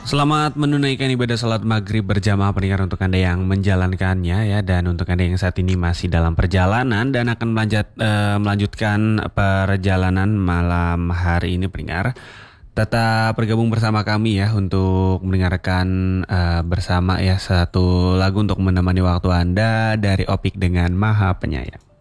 Selamat menunaikan ibadah salat maghrib berjamaah pendengar untuk Anda yang menjalankannya ya, dan untuk Anda yang saat ini masih dalam perjalanan dan akan melanjutkan perjalanan malam hari ini pendengar. Tetap bergabung bersama kami ya untuk mendengarkan bersama ya satu lagu untuk menemani waktu Anda dari Opik dengan Maha Penyayang.